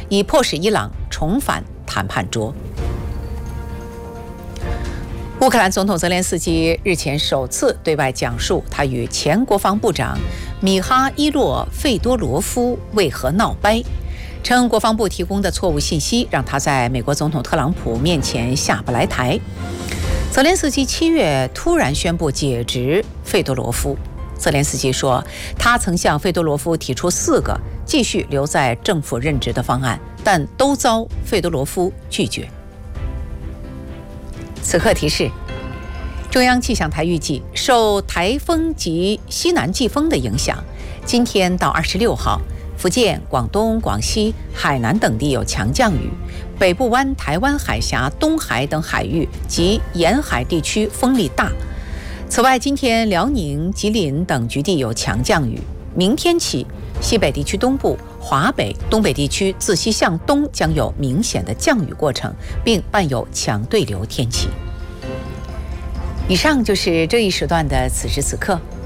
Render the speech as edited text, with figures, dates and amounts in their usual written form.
以迫使伊朗重返谈判桌。乌克兰总统泽连斯基日前首次对外讲述他与前国防部长米哈伊洛·费多罗夫为何闹掰，称国防部提供的错误信息让他在美国总统特朗普面前下不来台。泽连斯基7月突然宣布解职费多罗夫。泽连斯基说，他曾向费多罗夫提出4个继续留在政府任职的方案，但都遭费多罗夫拒绝。此刻提示：中央气象台预计，受台风及西南季风的影响，今天到26号，福建、广东、广西、海南等地有强降雨，北部湾、台湾海峡、东海等海域及沿海地区风力大。此外，今天辽宁、吉林等局地有强降雨。明天起，西北地区东部、华北、东北地区自西向东将有明显的降雨过程，并伴有强对流天气。以上就是这一时段的此时此刻。